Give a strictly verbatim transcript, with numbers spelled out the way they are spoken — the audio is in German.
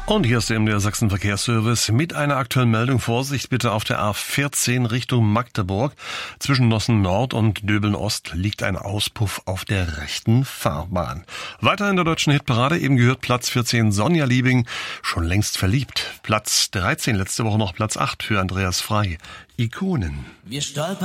Und hier ist eben der Sachsen-Verkehrsservice mit einer aktuellen Meldung. Vorsicht bitte auf der A vierzehn Richtung Magdeburg. Zwischen Nossen Nord und Döbeln Ost liegt ein Auspuff auf der rechten Fahrbahn. Weiter in der deutschen Hitparade eben gehört Platz vierzehn Sonja Liebing, schon längst verliebt. Platz dreizehn, letzte Woche noch Platz acht für Andreas Frey, Ikonen. Wir stolpern